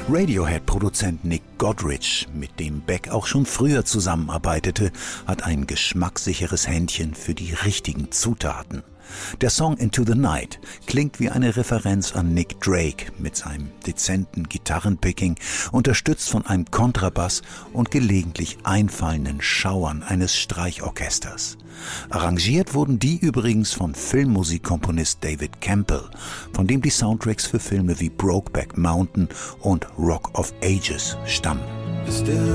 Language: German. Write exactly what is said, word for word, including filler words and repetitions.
Radiohead-Produzent Nick Godrich, mit dem Beck auch schon früher zusammenarbeitete, hat ein geschmackssicheres Händchen für die richtigen Zutaten. Der Song Into the Night klingt wie eine Referenz an Nick Drake mit seinem dezenten Gitarrenpicking, unterstützt von einem Kontrabass und gelegentlich einfallenden Schauern eines Streichorchesters. Arrangiert wurden die übrigens von Filmmusikkomponist David Campbell, von dem die Soundtracks für Filme wie Brokeback Mountain und Rock of Ages stammen.